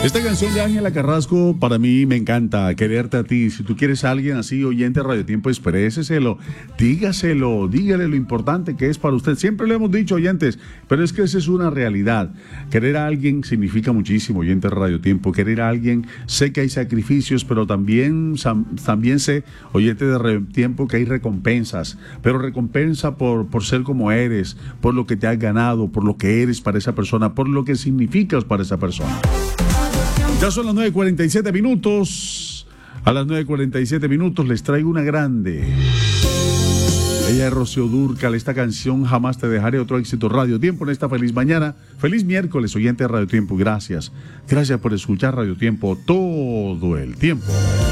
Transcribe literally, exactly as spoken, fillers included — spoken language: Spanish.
Esta canción de Ángela Carrasco para mí me encanta, quererte a ti. Si tú quieres a alguien así, oyente de Radio Tiempo, expréseselo, dígaselo, dígale lo importante que es para usted. Siempre lo hemos dicho, oyentes, pero es que esa es una realidad. Querer a alguien significa muchísimo, oyente de Radio Tiempo. Querer a alguien, sé que hay sacrificios, pero también, también sé, oyente de Radio Tiempo, que hay recompensas. Pero recompensa por, por ser como eres, por lo que te has ganado, por lo que eres para esa persona, por lo que significas para esa persona. Ya son las nueve cuarenta y siete minutos. A las nueve cuarenta y siete minutos les traigo una grande. Ella es Rocío Dúrcal. Esta canción, Jamás te dejaré, otro éxito Radio Tiempo en esta feliz mañana. Feliz miércoles, oyente de Radio Tiempo. Gracias. Gracias por escuchar Radio Tiempo todo el tiempo.